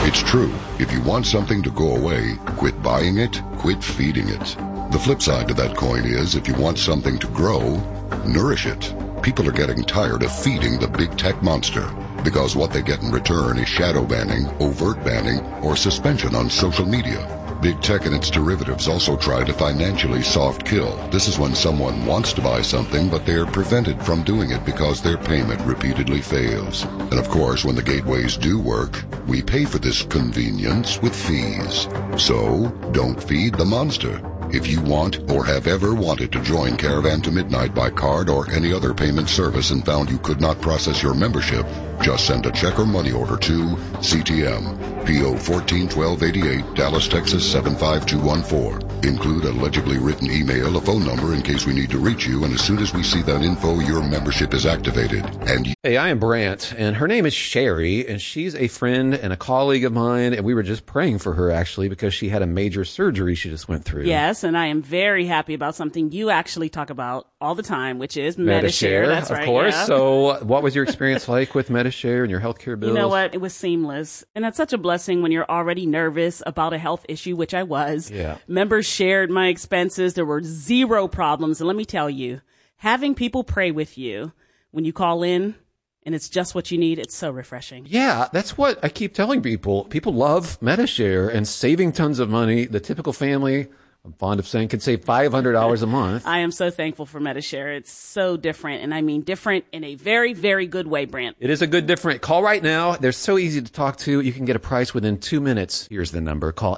It's true. If you want something to go away, quit buying it, quit feeding it. The flip side to that coin is, if you want something to grow, nourish it. People are getting tired of feeding the big tech monster, because what they get in return is shadow banning, overt banning, or suspension on social media. Big tech and its derivatives also try to financially soft kill. This is when someone wants to buy something, but they are prevented from doing it because their payment repeatedly fails. And of course, when the gateways do work, we pay for this convenience with fees. So, don't feed the monster. If you want or have ever wanted to join Caravan to Midnight by card or any other payment service and found you could not process your membership, just send a check or money order to CTM, P.O. 141288, Dallas, Texas 75214. Include a legibly written email, a phone number in case we need to reach you, and as soon as we see that info, your membership is activated. Hey, I am Brant, and her name is Sherry, and she's a friend and a colleague of mine, and we were just praying for her, actually, because she had a major surgery she just went through. Yes, and I am very happy about something you actually talk about all the time, which is Medi-Share. That's right, of course. Yeah. So what was your experience like with Medi-Share and your healthcare bills? You know what? It was seamless. And that's such a blessing when you're already nervous about a health issue, which I was. Yeah. Members shared my expenses. There were zero problems. And let me tell you, having people pray with you when you call in and it's just what you need, it's so refreshing. Yeah, that's what I keep telling people. People love Medi-Share and saving tons of money. The typical family, I'm fond of saying, can save $500 a month. I am so thankful for Medi-Share. It's so different, and I mean different in a very, very good way, Brant. It is a good different. Call right now. They're so easy to talk to. You can get a price within 2 minutes. Here's the number. Call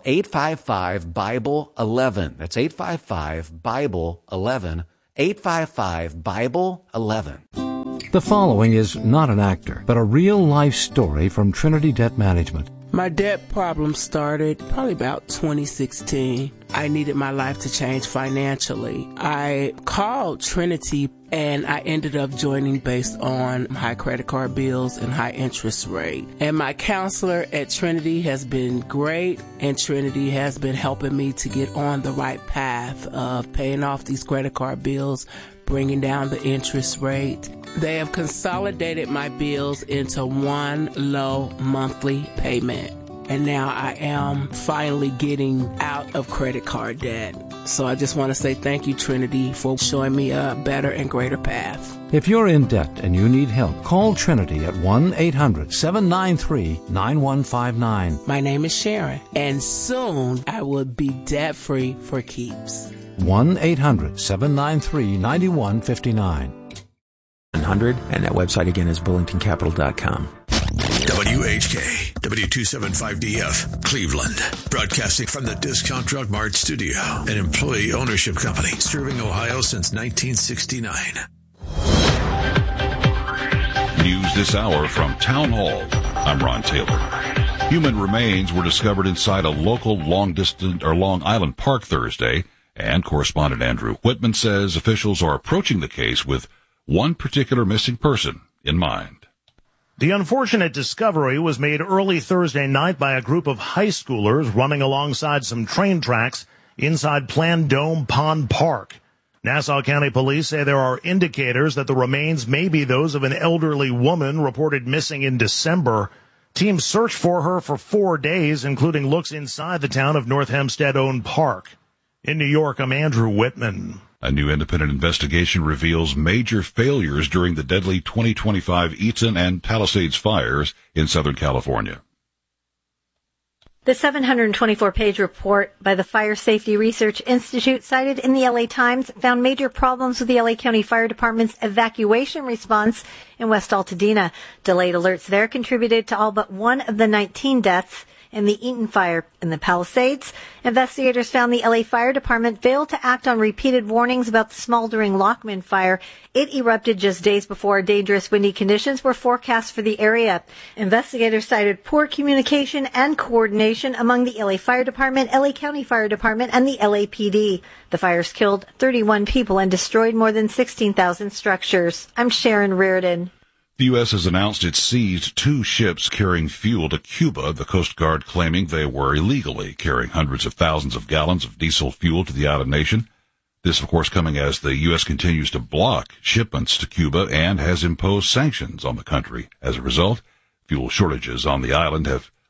855-BIBLE-11. That's 855-BIBLE-11. 855-BIBLE-11. The following is not an actor, but a real-life story from Trinity Debt Management. My debt problem started probably about 2016. I needed my life to change financially. I called Trinity and I ended up joining based on high credit card bills and high interest rate. And my counselor at Trinity has been great, and Trinity has been helping me to get on the right path of paying off these credit card bills, bringing down the interest rate. They have consolidated my bills into one low monthly payment. And now I am finally getting out of credit card debt. So I just want to say thank you, Trinity, for showing me a better and greater path. If you're in debt and you need help, call Trinity at 1-800-793-9159. My name is Sharon, and soon I will be debt-free for keeps. 1-800-793-9159. 100, and that website again is bullingtoncapital.com. WHK, W275DF, Cleveland, broadcasting from the Discount Drug Mart studio, an employee ownership company serving Ohio since 1969. News this hour from Town Hall. I'm Ron Taylor. Human remains were discovered inside a local Long Island park Thursday, and correspondent Andrew Whitman says officials are approaching the case with one particular missing person in mind. The unfortunate discovery was made early Thursday night by a group of high schoolers running alongside some train tracks inside Plandome Pond Park. Nassau County Police say there are indicators that the remains may be those of an elderly woman reported missing in December. Teams searched for her for 4 days, including looks inside the town of North Hempstead-owned park. In New York, I'm Andrew Whitman. A new independent investigation reveals major failures during the deadly 2025 Eaton and Palisades fires in Southern California. The 724-page report by the Fire Safety Research Institute cited in the LA Times found major problems with the LA County Fire Department's evacuation response in West Altadena. Delayed alerts there contributed to all but one of the 19 deaths in the Eaton fire in the Palisades. Investigators found the LA Fire Department failed to act on repeated warnings about the smoldering Lockman fire. It erupted just days before dangerous windy conditions were forecast for the area. Investigators cited poor communication and coordination among the LA Fire Department, LA County Fire Department, and the LAPD. The fires killed 31 people and destroyed more than 16,000 structures. I'm Sharon Reardon. The U.S. has announced it seized 2 ships carrying fuel to Cuba, the Coast Guard claiming they were illegally carrying hundreds of thousands of gallons of diesel fuel to the island nation. This, of course, coming as the U.S. continues to block shipments to Cuba and has imposed sanctions on the country. As a result, fuel shortages on the island have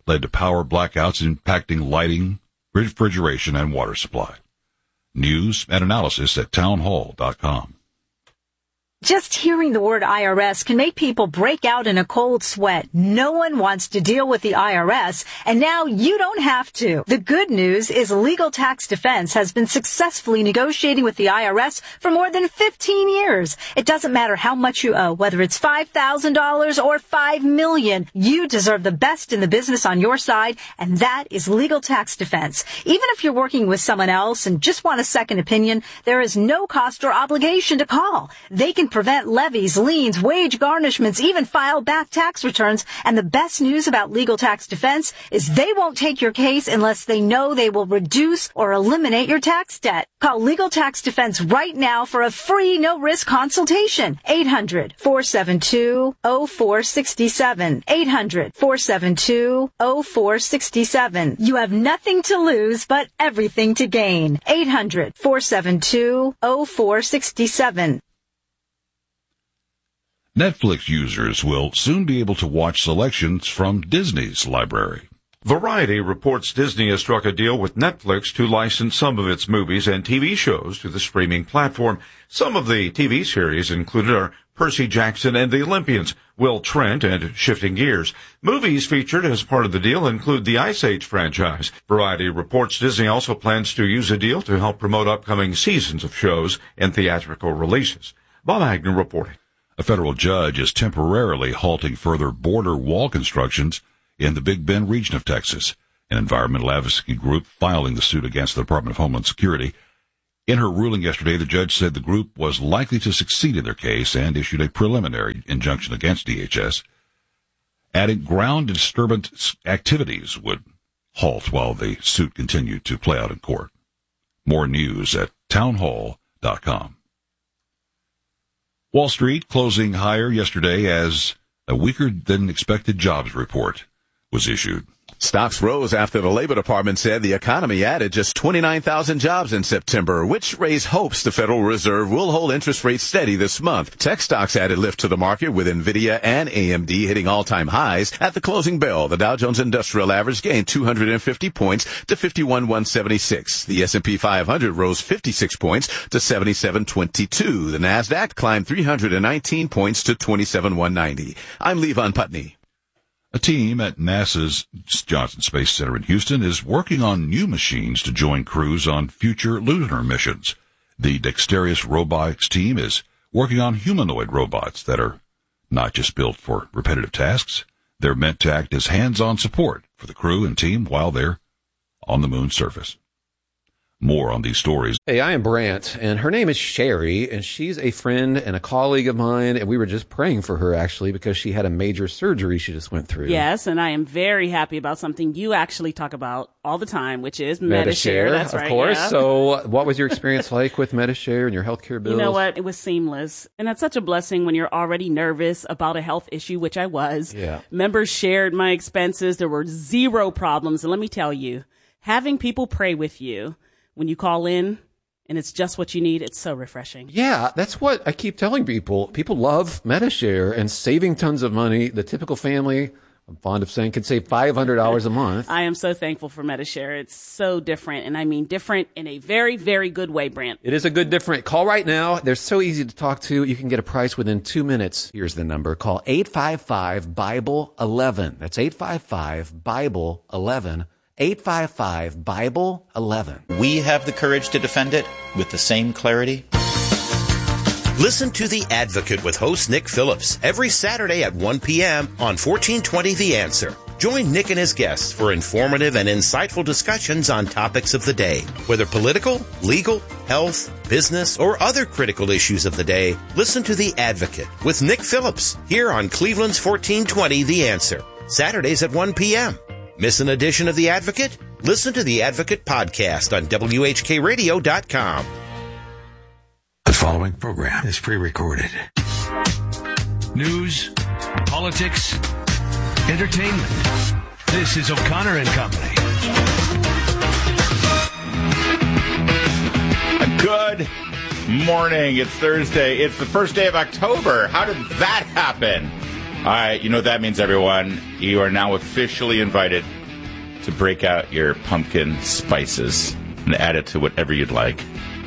led to power blackouts impacting lighting, refrigeration, and water supply. News and analysis at townhall.com. Just hearing the word IRS can make people break out in a cold sweat. No one wants to deal with the IRS, and now you don't have to. The good news is Legal Tax Defense has been successfully negotiating with the IRS for more than 15 years. It doesn't matter how much you owe, whether it's $5,000 or $5 million. You deserve the best in the business on your side, and that is Legal Tax Defense. Even if you're working with someone else and just want a second opinion, there is no cost or obligation to call. They can prevent levies, liens, wage garnishments, even file back tax returns. And the best news about Legal Tax Defense is they won't take your case unless they know they will reduce or eliminate your tax debt. Call Legal Tax Defense right now for a free no-risk consultation. 800-472-0467. 800-472-0467. You have nothing to lose but everything to gain. 800-472-0467. Netflix users will soon be able to watch selections from Disney's library. Variety reports Disney has struck a deal with Netflix to license some of its movies and TV shows to the streaming platform. Some of the TV series included are Percy Jackson and the Olympians, Will Trent, and Shifting Gears. Movies featured as part of the deal include the Ice Age franchise. Variety reports Disney also plans to use a deal to help promote upcoming seasons of shows and theatrical releases. Bob Agnew reporting. A federal judge is temporarily halting further border wall constructions in the Big Bend region of Texas. An environmental advocacy group filing the suit against the Department of Homeland Security. In her ruling yesterday, the judge said the group was likely to succeed in their case and issued a preliminary injunction against DHS, adding ground disturbance activities would halt while the suit continued to play out in court. More news at townhall.com. Wall Street closing higher yesterday as a weaker-than-expected jobs report was issued. Stocks rose after the Labor Department said the economy added just 29,000 jobs in September, which raised hopes the Federal Reserve will hold interest rates steady this month. Tech stocks added lift to the market, with NVIDIA and AMD hitting all-time highs. At the closing bell, the Dow Jones Industrial Average gained 250 points to 51,176. The S&P 500 rose 56 points to 77,22. The NASDAQ climbed 319 points to 27,190. I'm Levon Putney. A team at NASA's Johnson Space Center in Houston is working on new machines to join crews on future lunar missions. The Dexterous Robotics team is working on humanoid robots that are not just built for repetitive tasks. They're meant to act as hands-on support for the crew and team while they're on the moon's surface. More on these stories. Hey, I am Brant, and her name is Sherry, and she's a friend and a colleague of mine, and we were just praying for her, actually, because she had a major surgery she just went through. Yes, and I am very happy about something you actually talk about all the time, which is Medi-Share. That's right, of course. Yeah. So what was your experience like with Medi-Share and your healthcare bills? You know what? It was seamless. And that's such a blessing when you're already nervous about a health issue, which I was. Yeah. Members shared my expenses. There were zero problems. And let me tell you, having people pray with you when you call in and it's just what you need, it's so refreshing. Yeah, that's what I keep telling people. People love Medi-Share and saving tons of money. The typical family, I'm fond of saying, can save $500 a month. I am so thankful for Medi-Share. It's so different, and I mean different in a very, very good way, Brant. It is a good different. Call right now. They're so easy to talk to. You can get a price within 2 minutes. Here's the number. Call 855-BIBLE-11. That's 855-BIBLE-11. 855-BIBLE-11. We have the courage to defend it with the same clarity. Listen to The Advocate with host Nick Phillips every Saturday at 1 p.m. on 1420 The Answer. Join Nick and his guests for informative and insightful discussions on topics of the day. Whether political, legal, health, business, or other critical issues of the day, listen to The Advocate with Nick Phillips here on Cleveland's 1420 The Answer. Saturdays at 1 p.m. Miss an edition of The Advocate? Listen to The Advocate podcast on WHKRadio.com. The following program is pre-recorded. News, politics, entertainment. This is O'Connor and Company. Good morning. It's Thursday. It's the first day of October. How did that happen? All right, you know what that means, everyone. You are now officially invited to break out your pumpkin spices and add it to whatever you'd like.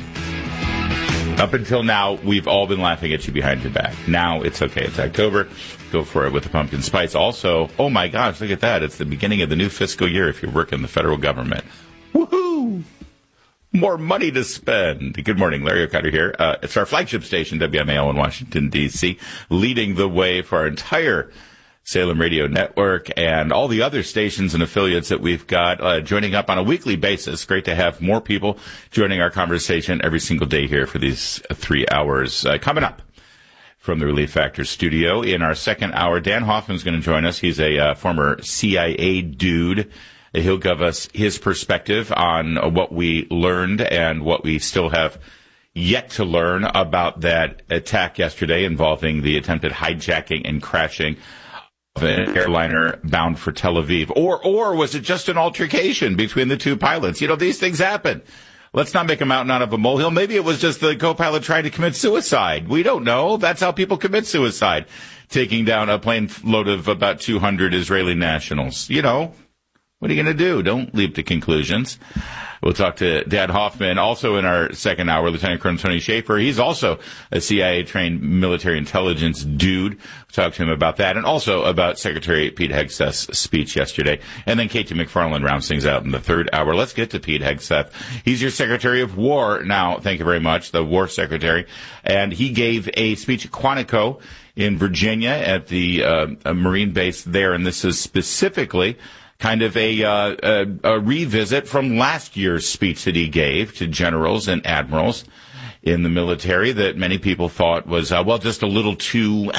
Up until now, we've all been laughing at you behind your back. Now it's okay. It's October. Go for it with the pumpkin spice. Also, oh my gosh, look at that. It's the beginning of the new fiscal year if you work in the federal government. Woohoo! More money to spend. Good morning, Larry O'Connor here. It's our flagship station, WMAL in Washington, D.C., leading the way for our entire Salem Radio Network and all the other stations and affiliates that we've got joining up on a weekly basis. Great to have more people joining our conversation every single day here for these 3 hours. Coming up from the Relief Factor studio in our second hour, Dan Hoffman's going to join us. He's a former CIA dude. He'll give us his perspective on what we learned and what we still have yet to learn about that attack yesterday involving the attempted hijacking and crashing of an airliner bound for Tel Aviv. Or was it just an altercation between the two pilots? You know, these things happen. Let's not make a mountain out of a molehill. Maybe it was just the co-pilot trying to commit suicide. We don't know. That's how people commit suicide, taking down a plane load of about 200 Israeli nationals. You know, what are you going to do? Don't leap to conclusions. We'll talk to Dan Hoffman. Also in our second hour, Lieutenant Colonel Tony Schaefer. He's also a CIA-trained military intelligence dude. We'll talk to him about that and also about Secretary Pete Hegseth's speech yesterday. And then Katie McFarland rounds things out in the third hour. Let's get to Pete Hegseth. He's your Secretary of War now. Thank you very much, the War Secretary. And he gave a speech at Quantico in Virginia at the Marine base there. And this is specifically kind of a revisit from last year's speech that he gave to generals and admirals in the military that many people thought was, just a little too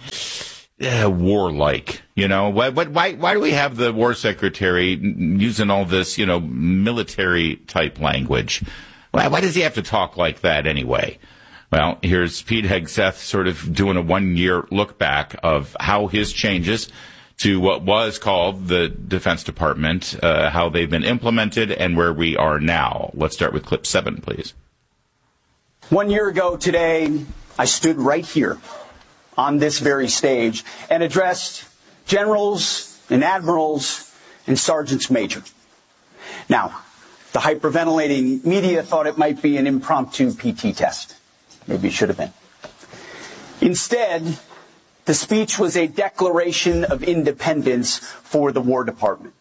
warlike. You know, why do we have the War Secretary using all this, you know, military type language? Why does he have to talk like that anyway? Well, here's Pete Hegseth sort of doing a 1 year look back of how his changes to what was called the Defense Department, how they've been implemented and where we are now. Let's start with clip 7, please. 1 year ago today, I stood right here on this very stage and addressed generals and admirals and sergeants major. Now, the hyperventilating media thought it might be an impromptu PT test. Maybe it should have been. Instead, the speech was a declaration of independence for the War Department,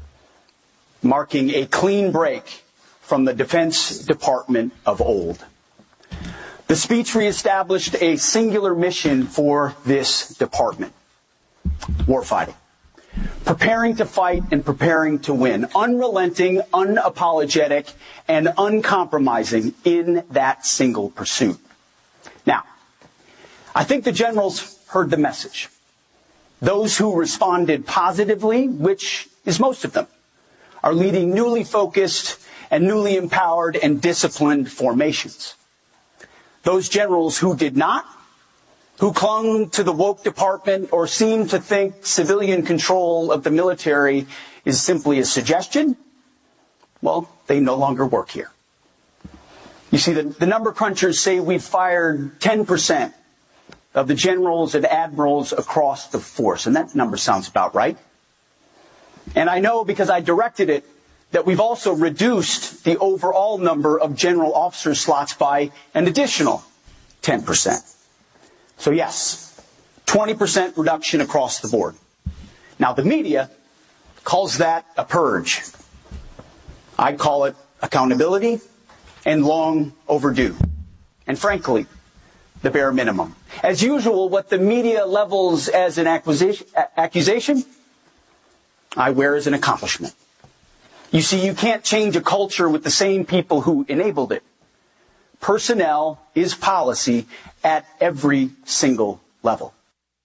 marking a clean break from the Defense Department of old. The speech reestablished a singular mission for this department: warfighting. Preparing to fight and preparing to win. Unrelenting, unapologetic, and uncompromising in that single pursuit. Now, I think the generals heard the message. Those who responded positively, which is most of them, are leading newly focused and newly empowered and disciplined formations. Those generals who did not, who clung to the woke department or seemed to think civilian control of the military is simply a suggestion, well, they no longer work here. You see, the number crunchers say we've fired 10% of the generals and admirals across the force. And that number sounds about right. And I know, because I directed it, that we've also reduced the overall number of general officer slots by an additional 10%. So yes, 20% reduction across the board. Now the media calls that a purge. I call it accountability and long overdue. And frankly, the bare minimum. As usual, what the media levels as an accusation, I wear as an accomplishment. You see, you can't change a culture with the same people who enabled it. Personnel is policy at every single level.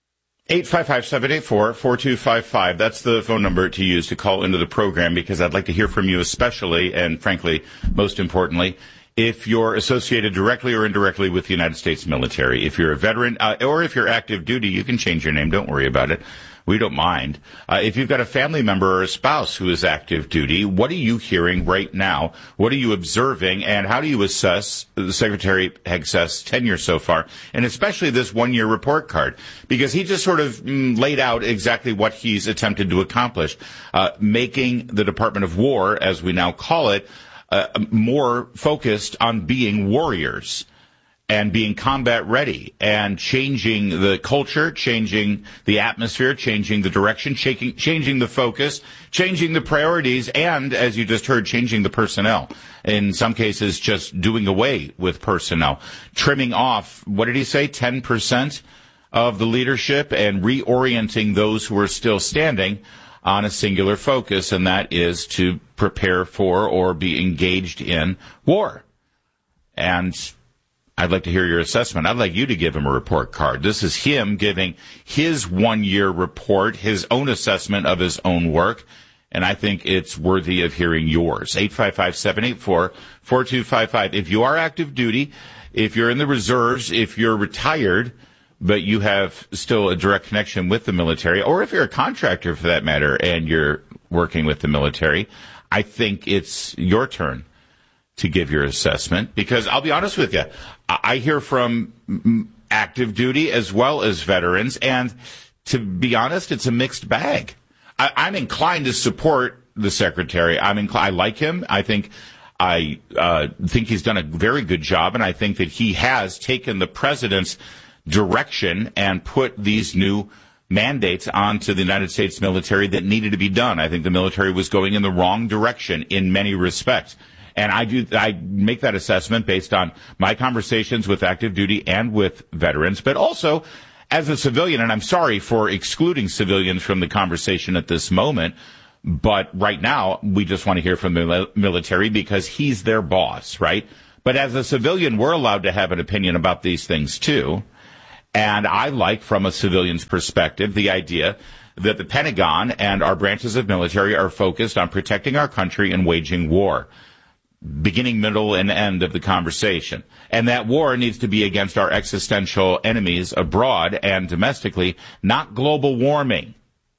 855-784-4255. That's the phone number to use to call into the program, because I'd like to hear from you, especially, and frankly, most importantly, if you're associated directly or indirectly with the United States military. If you're a veteran or if you're active duty, you can change your name. Don't worry about it. We don't mind. If you've got a family member or a spouse who is active duty, what are you hearing right now? What are you observing? And how do you assess Secretary Hegseth's tenure so far? And especially this one-year report card, because he just sort of laid out exactly what he's attempted to accomplish, making the Department of War, as we now call it, more focused on being warriors and being combat ready and changing the culture, changing the atmosphere, changing the direction, changing the focus, changing the priorities, and, as you just heard, changing the personnel. In some cases, just doing away with personnel, trimming off, what did he say, 10% of the leadership and reorienting those who are still standing on a singular focus, and that is to prepare for or be engaged in war. And I'd like to hear your assessment. I'd like you to give him a report card. This is him giving his one-year report, his own assessment of his own work, and I think it's worthy of hearing yours. 855-784-4255. If you are active duty, if you're in the reserves, if you're retired, but you have still a direct connection with the military, or if you're a contractor for that matter and you're working with the military, I think it's your turn to give your assessment, because I'll be honest with you, I hear from active duty as well as veterans, and to be honest, it's a mixed bag. I'm inclined to support the secretary. I like him. I think he's done a very good job, and I think that he has taken the president's direction and put these new mandates onto the United States military that needed to be done. I think the military was going in the wrong direction in many respects. And I make that assessment based on my conversations with active duty and with veterans, but also as a civilian, and I'm sorry for excluding civilians from the conversation at this moment, but right now we just want to hear from the military because he's their boss, right? But as a civilian, we're allowed to have an opinion about these things too. And I like, from a civilian's perspective, the idea that the Pentagon and our branches of military are focused on protecting our country and waging war. Beginning, middle, and end of the conversation. And that war needs to be against our existential enemies abroad and domestically, not global warming.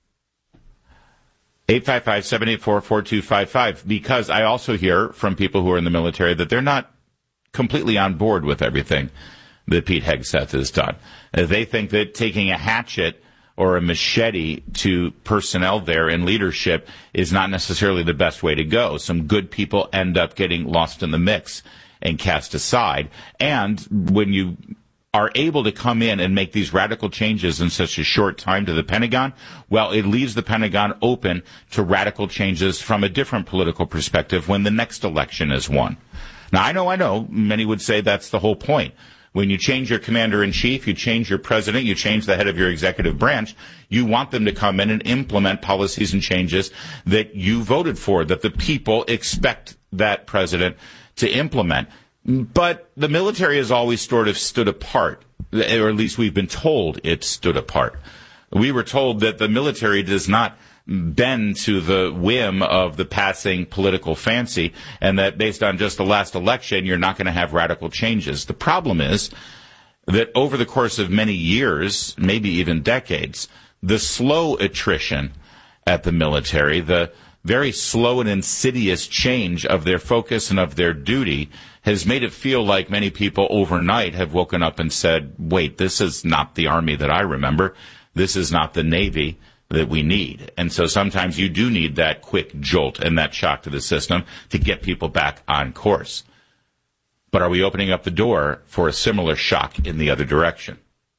855-784-4255, because I also hear from people who are in the military that they're not completely on board with everything that Pete Hegseth has done. They think that taking a hatchet or a machete to personnel there in leadership is not necessarily the best way to go. Some good people end up getting lost in the mix and cast aside. And when you are able to come in and make these radical changes in such a short time to the Pentagon, well, it leaves the Pentagon open to radical changes from a different political perspective when the next election is won. Now, I know, many would say that's the whole point. When you change your commander-in-chief, you change your president, you change the head of your executive branch, you want them to come in and implement policies and changes that you voted for, that the people expect that president to implement. But the military has always sort of stood apart, or at least we've been told it stood apart. We were told that the military does not bend to the whim of the passing political fancy, and that based on just the last election, you're not going to have radical changes. The problem is that over the course of many years, maybe even decades, the slow attrition at the military, the very slow and insidious change of their focus and of their duty has made it feel like many people overnight have woken up and said, wait, this is not the Army that I remember. This is not the Navy that we need. And so sometimes you do need that quick jolt and that shock to the system to get people back on course. But are we opening up the door for a similar shock in the other direction?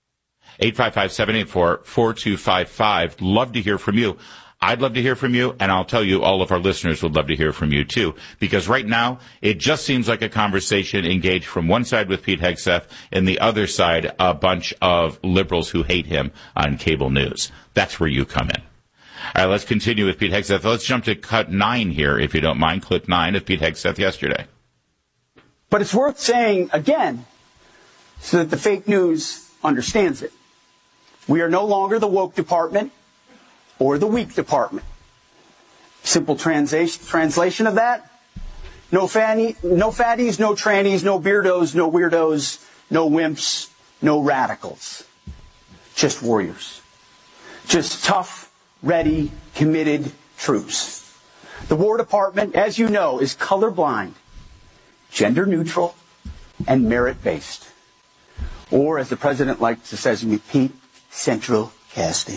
855-784-4255. Love to hear from you. I'd love to hear from you, and I'll tell you, all of our listeners would love to hear from you too, because right now it just seems like a conversation engaged from one side with Pete Hegseth and the other side a bunch of liberals who hate him on cable news. That's where you come in. All right, let's continue with Pete Hegseth. Let's jump to cut 9 here, if you don't mind, clip 9 of Pete Hegseth yesterday. But it's worth saying again, so that the fake news understands it. We are no longer the woke department or the weak department. Simple translation of that: no fatties, no trannies, no beardos, no weirdos, no wimps, no radicals. Just warriors. Just tough, ready, committed troops. The War Department, as you know, is colorblind, gender neutral, and merit-based. Or, as the president likes to say, repeat, central casting.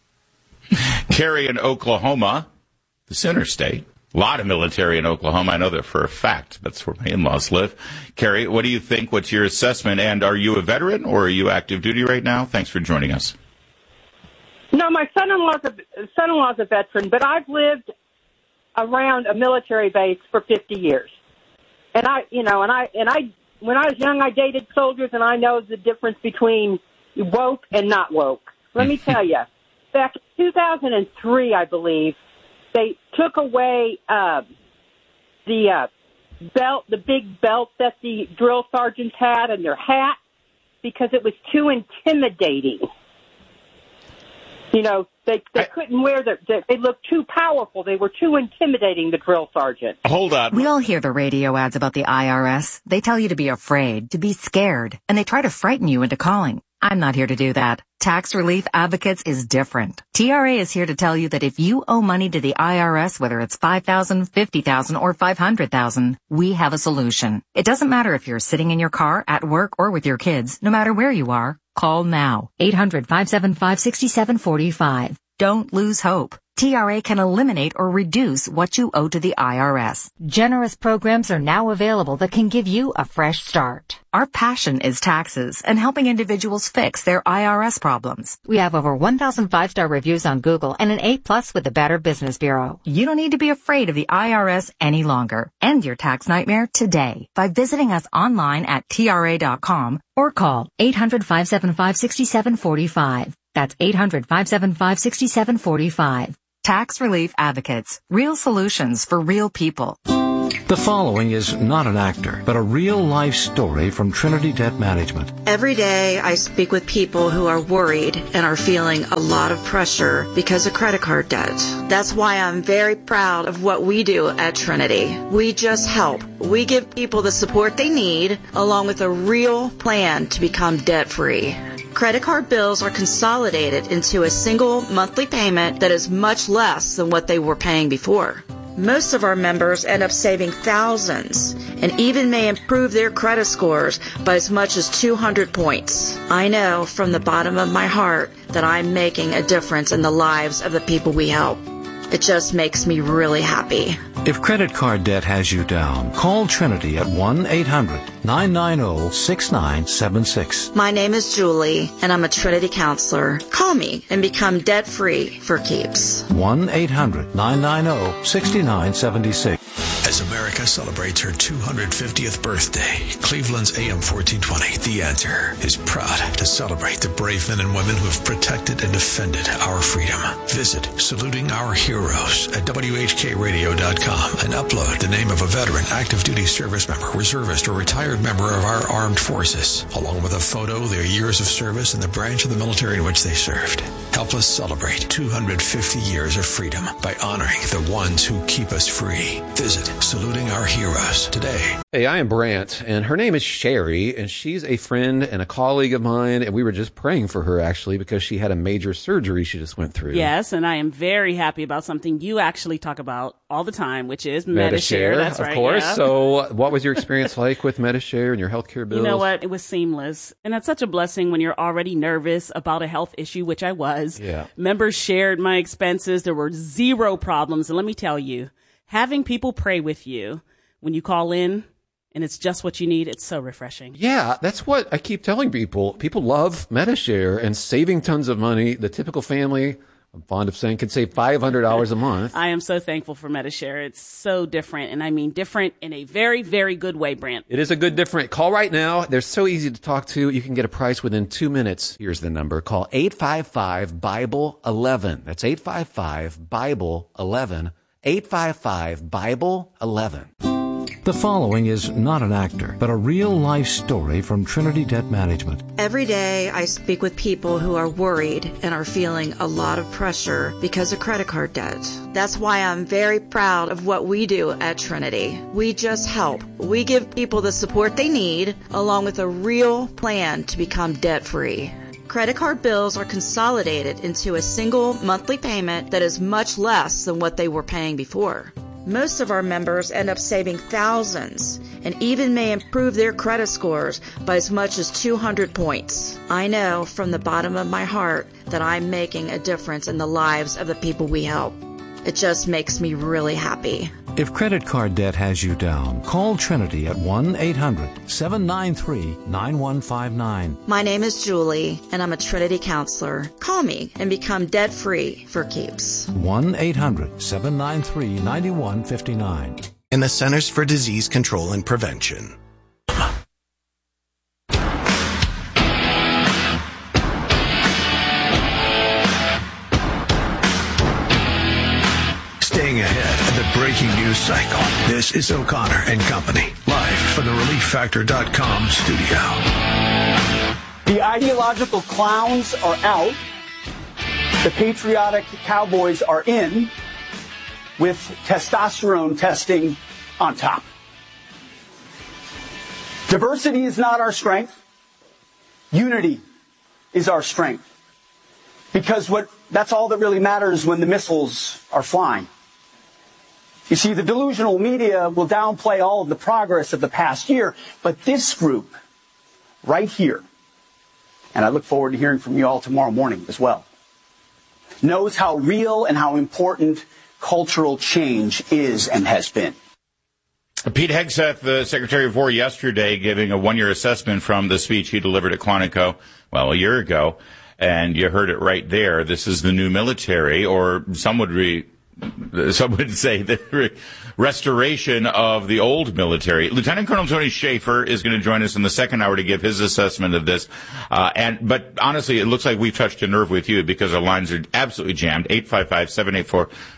Carrie in Oklahoma, the Center State. A lot of military in Oklahoma. I know that for a fact. That's where my in-laws live. Carrie, what do you think? What's your assessment? And are you a veteran or are you active duty right now? Thanks for joining us. No, my son-in-law's a veteran, but I've lived around a military base for 50 years. And when I was young, I dated soldiers, and I know the difference between woke and not woke. Let me tell you, back in 2003, I believe, they took away the big belt that the drill sergeants had and their hat because it was too intimidating. You know, they couldn't wear they looked too powerful. They were too intimidating, the drill sergeant. Hold on. We all hear the radio ads about the IRS. They tell you to be afraid, to be scared, and they try to frighten you into calling. I'm not here to do that. Tax Relief Advocates is different. TRA is here to tell you that if you owe money to the IRS, whether it's $5,000, $50,000, or $500,000, we have a solution. It doesn't matter if you're sitting in your car, at work, or with your kids. No matter where you are, call now. 800-575-6745. Don't lose hope. TRA can eliminate or reduce what you owe to the IRS. Generous programs are now available that can give you a fresh start. Our passion is taxes and helping individuals fix their IRS problems. We have over 1,000 5-star reviews on Google and an A+ with the Better Business Bureau. You don't need to be afraid of the IRS any longer. End your tax nightmare today by visiting us online at TRA.com or call 800-575-6745. That's 800-575-6745. Tax Relief Advocates. Real solutions for real people. The following is not an actor, but a real-life story from Trinity Debt Management. Every day I speak with people who are worried and are feeling a lot of pressure because of credit card debt. That's why I'm very proud of what we do at Trinity. We just help. We give people the support they need, along with a real plan to become debt-free. Credit card bills are consolidated into a single monthly payment that is much less than what they were paying before. Most of our members end up saving thousands and even may improve their credit scores by as much as 200 points. I know from the bottom of my heart that I'm making a difference in the lives of the people we help. It just makes me really happy. If credit card debt has you down, call Trinity at 1-800-990-6976. My name is Julie, and I'm a Trinity counselor. Call me and become debt-free for keeps. 1-800-990-6976. As America celebrates her 250th birthday, Cleveland's AM 1420, The Answer, is proud to celebrate the brave men and women who have protected and defended our freedom. Visit Saluting Our Heroes at WHKRadio.com and upload the name of a veteran, active duty service member, reservist, or retired member of our armed forces, along with a photo, their years of service, and the branch of the military in which they served. Help us celebrate 250 years of freedom by honoring the ones who keep us free. Visit Saluting Our Heroes today. Hey, I am Brant, and her name is Sherry, and she's a friend and a colleague of mine, and we were just praying for her, actually, because she had a major surgery she just went through. Yes, and I am very happy about something you actually talk about all the time, which is Medi-Share. That's right. Of course. Yeah. So what was your experience like with Medi-Share and your healthcare bills? You know what? It was seamless. And that's such a blessing when you're already nervous about a health issue, which I was. Yeah. Members shared my expenses. There were zero problems. And let me tell you, having people pray with you when you call in and it's just what you need, it's so refreshing. Yeah, that's what I keep telling people. People love Medi-Share and saving tons of money. The typical family, I'm fond of saying, can save $500 a month. I am so thankful for Medi-Share. It's so different, and I mean different in a very, very good way, Brant. It is a good different. Call right now. They're so easy to talk to. You can get a price within 2 minutes. Here's the number. Call 855-BIBLE-11. That's 855-BIBLE-11. 855-BIBLE-11. The following is not an actor, but a real-life story from Trinity Debt Management. Every day I speak with people who are worried and are feeling a lot of pressure because of credit card debt. That's why I'm very proud of what we do at Trinity. We just help. We give people the support they need, along with a real plan to become debt-free. Credit card bills are consolidated into a single monthly payment that is much less than what they were paying before. Most of our members end up saving thousands and even may improve their credit scores by as much as 200 points. I know from the bottom of my heart that I'm making a difference in the lives of the people we help. It just makes me really happy. If credit card debt has you down, call Trinity at 1-800-793-9159. My name is Julie, and I'm a Trinity counselor. Call me and become debt-free for keeps. 1-800-793-9159. In the Centers for Disease Control and Prevention. Staying ahead of the breaking news cycle. This is O'Connor and Company, live from the ReliefFactor.com studio. The ideological clowns are out. The patriotic cowboys are in, with testosterone testing on top. Diversity is not our strength. Unity is our strength. Because that's all that really matters when the missiles are flying. You see, the delusional media will downplay all of the progress of the past year, but this group right here, and I look forward to hearing from you all tomorrow morning as well, knows how real and how important cultural change is and has been. Pete Hegseth, the Secretary of War, yesterday giving a one-year assessment from the speech he delivered at Quantico, a year ago, and you heard it right there. This is the new military, or some would say the restoration of the old military. Lieutenant Colonel Tony Schaefer is going to join us in the second hour to give his assessment of this. But honestly, it looks like we've touched a nerve with you because our lines are absolutely jammed.